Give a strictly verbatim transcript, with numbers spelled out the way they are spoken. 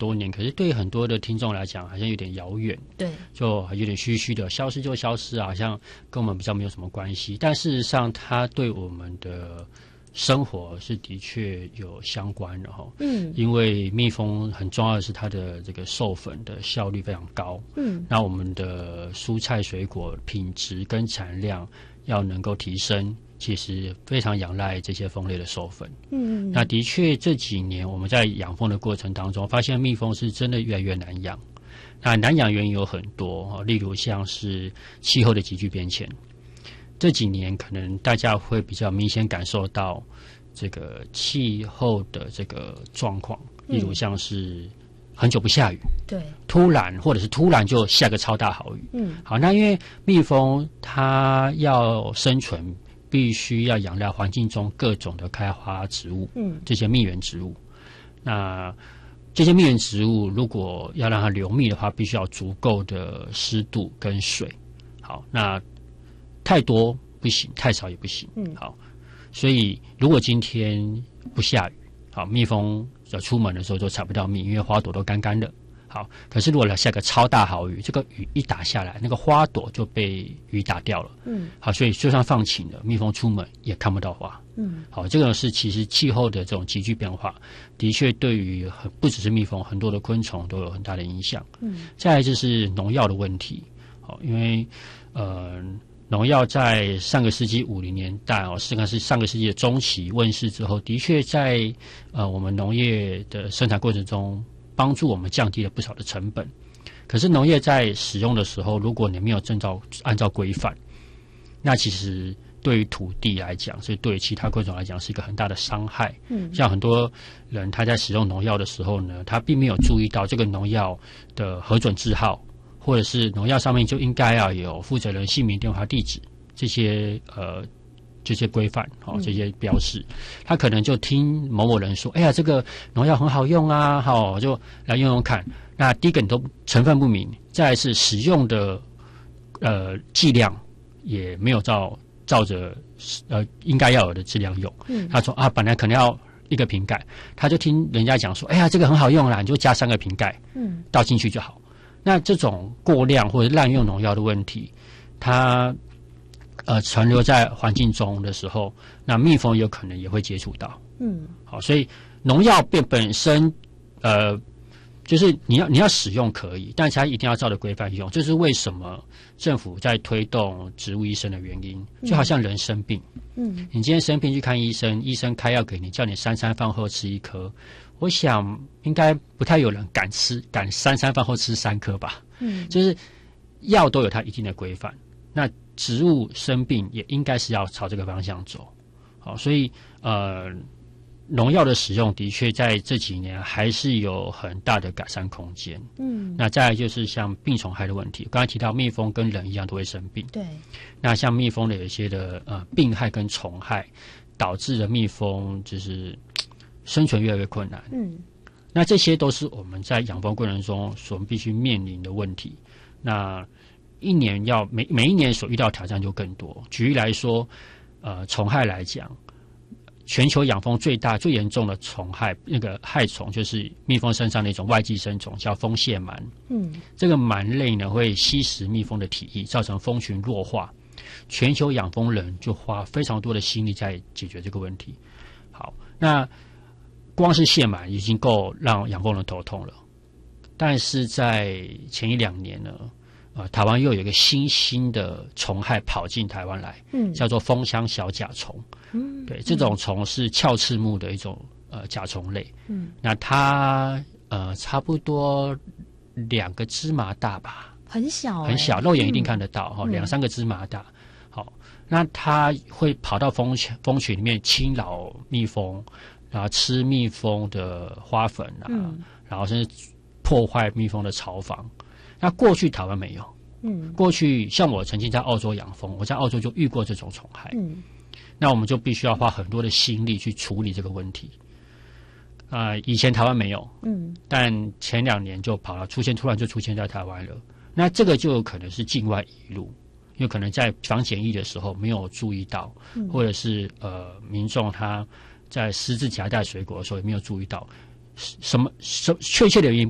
多年，可是对很多的听众来讲，好像有点遥远， 对， 就有点虚虚的，消失就消失啊，好像跟我们比较没有什么关系。但事实上，它对我们的生活是的确有相关的哈。嗯，因为蜜蜂很重要的是它的这个授粉的效率非常高。嗯，那我们的蔬菜水果品质跟产量要能够提升，其实非常仰赖这些蜂类的授粉。嗯，那的确这几年我们在养蜂的过程当中，发现蜜蜂是真的越来越难养。那难养原因有很多，例如像是气候的急剧变迁。这几年可能大家会比较明显感受到这个气候的这个状况，例如像是很久不下雨，对，突然或者是突然就下个超大豪雨。嗯，好，那因为蜜蜂它要生存，必须要仰赖环境中各种的开花植物，嗯，这些蜜源植物。那这些蜜源植物如果要让它留蜜的话，必须要足够的湿度跟水。好，那太多不行，太少也不行。嗯，好，所以如果今天不下雨，好，蜜蜂要出门的时候就采不到蜜，因为花朵都干干的。好，可是如果下个超大豪雨，这个雨一打下来，那个花朵就被雨打掉了。嗯，好，所以就算放晴了，蜜蜂出门也看不到花。嗯，好，这个是其实气候的这种急剧变化，的确对于很不只是蜜蜂，很多的昆虫都有很大的影响。嗯，再来就是农药的问题。好，因为呃。农药在上个世纪五零年代哦，实际上是上个世纪的中期问世之后，的确在呃我们农业的生产过程中，帮助我们降低了不少的成本。可是农业在使用的时候，如果你没有证照按照规范，那其实对于土地来讲，所以对于其他昆虫来讲是一个很大的伤害。嗯，像很多人他在使用农药的时候呢，他并没有注意到这个农药的核准字号。或者是农药上面就应该要有负责人姓名、电话、地址这些呃这些规范哦，这些标示，他可能就听某某人说，哎呀，这个农药很好用啊，好，就来用用看。那第一个你都成分不明，再来是使用的呃剂量也没有照照着呃应该要有的质量用。嗯，他说啊，本来可能要一个瓶盖，他就听人家讲说，哎呀，这个很好用啦，你就加三个瓶盖，嗯，倒进去就好。那这种过量或者滥用农药的问题，它呃存留在环境中的时候，那蜜蜂有可能也会接触到。嗯，好，所以农药变本身，呃，就是你要你要使用可以，但是它一定要照着规范用。这是为什么政府在推动植物医生的原因。就好像人生病，嗯，你今天生病去看医生，医生开药给你，叫你三餐饭后吃一颗。我想应该不太有人敢吃，敢三餐饭后吃三颗吧。嗯，就是药都有它一定的规范，那植物生病也应该是要朝这个方向走。好，所以呃，农药的使用的确在这几年还是有很大的改善空间。嗯，那再来就是像病虫害的问题，刚才提到蜜蜂跟人一样都会生病。对，那像蜜蜂的有一些的呃病害跟虫害，导致了蜜蜂就是生存越来越困难。嗯，那这些都是我们在养蜂过程中所必须面临的问题。那一年要每每一年所遇到的挑战就更多。举例来说，呃，虫害来讲，全球养蜂最大最严重的虫害，那个害虫就是蜜蜂身上的一种外寄生虫，叫蜂蟹螨。嗯，这个螨类呢会吸食蜜蜂的体液，造成蜂群弱化。全球养蜂人就花非常多的心力在解决这个问题。好，那光是蟹螨已经够让养蜂人头痛了，但是在前一两年呢，呃，台湾又有一个新兴的虫害跑进台湾来，嗯，叫做蜂箱小甲虫。嗯，对，这种虫是鞘翅目的一种呃甲虫类。嗯，那它呃差不多两个芝麻大吧， 很小、欸， 很小，肉眼一定看得到哈，两、嗯、三个芝麻大。好，那它会跑到蜂蜂群里面侵扰蜜蜂。然后吃蜜蜂的花粉啊，嗯、然后甚至破坏蜜蜂的巢房。那过去台湾没有，嗯，过去像我曾经在澳洲养蜂，我在澳洲就遇过这种虫害，嗯，那我们就必须要花很多的心力去处理这个问题。啊、呃，以前台湾没有，嗯，但前两年就跑了，出现突然就出现在台湾了。那这个就有可能是境外移入，因为可能在防检疫的时候没有注意到，嗯、或者是呃民众他在私自夹带水果的时候也没有注意到，什么什确切的原因